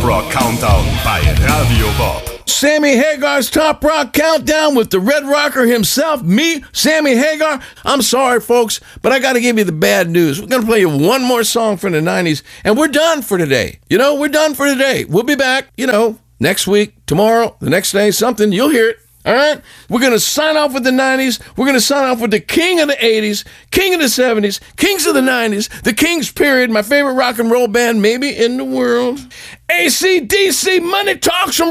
Top Rock Countdown bei Radio Bob. Sammy Hagar's Top Rock Countdown with the Red Rocker himself, me, Sammy Hagar. I'm sorry, folks, but I got to give you the bad news. We're going to play you one more song from the 90s, and we're done for today. We're done for today. We'll be back, next week, tomorrow, the next day, something. You'll hear it. All right? We're going to sign off with the 90s. We're going to sign off with the king of the 80s, king of the 70s, kings of the 90s, the Kings, period, my favorite rock and roll band maybe in the world. AC/DC, Money Talks from